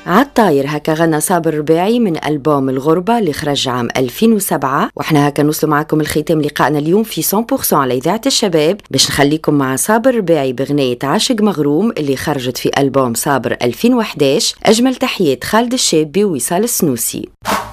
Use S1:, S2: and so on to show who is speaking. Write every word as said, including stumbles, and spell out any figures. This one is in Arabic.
S1: عالطاير هكا غنى صابر الرباعي من ألبوم الغربة اللي خرج عام ألفين وسبعة. وإحنا هكا نوصل معكم الختام لقائنا اليوم في مية بالمية على إذاعة الشباب، باش نخليكم مع صابر الرباعي بغنية عاشق مغروم اللي خرجت في ألبوم صابر ألفين وإحدى عشر. أجمل تحيات خالد الشابي ووصال السنوسي.